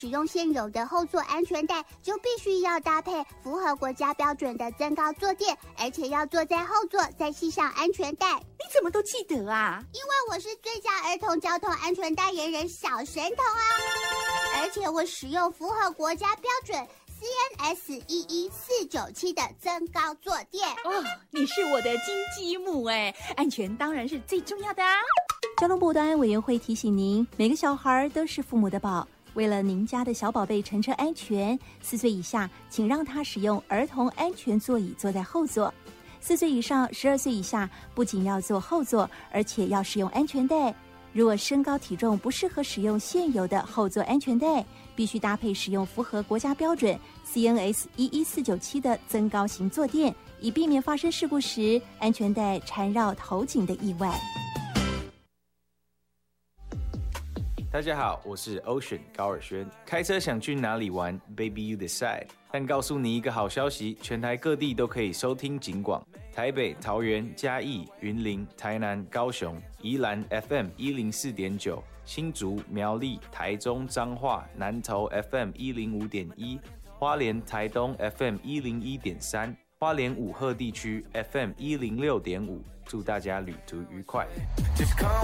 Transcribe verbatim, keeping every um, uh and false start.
使用现有的后座安全带，就必须要搭配符合国家标准的增高坐垫，而且要坐在后座再系上安全带。 你怎么都记得啊？ 因为我是最佳儿童交通安全代言人小神童啊！而且我使用符合国家标准 C N S 一一四九七的增高坐垫。 哦，你是我的金鸡母哎，安全当然是最重要的啊！ 交通部端安委员会提醒您，每个小孩都是父母的宝。为了您家的小宝贝乘车安全，四岁以下请让他使用儿童安全座椅坐在后座。四岁以上、十二岁以下不仅要坐后座，而且要使用安全带。如果身高体重不适合使用现有的后座安全带，必须搭配使用符合国家标准 C N S 一一四九七的增高型坐垫，以避免发生事故时安全带缠绕头颈的意外。 大家好，我是 Ocean 高尔宣。开车想去哪里玩 ？Baby you decide。但告诉你一个好消息，全台各地都可以收听警广。台北、桃园、嘉义、云林、台南、高雄、宜兰 F M 一零四点九，新竹、苗栗、台中、彰化、南投 F M 一零五点一，花莲、台东 F M 一零一点三，花莲五鹤地区 F M 一零六点五。祝大家旅途愉快。